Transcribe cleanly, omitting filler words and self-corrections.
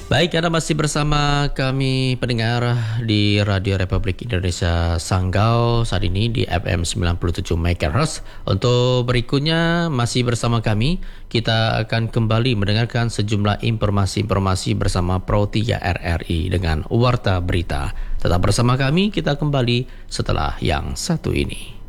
Baik, Anda masih bersama kami pendengar di Radio Republik Indonesia Sanggau saat ini di FM 97 MHz. Untuk berikutnya masih bersama kami, kita akan kembali mendengarkan sejumlah informasi-informasi bersama Pro 3 RRI dengan Warta Berita. Tetap bersama kami, kita kembali setelah yang satu ini.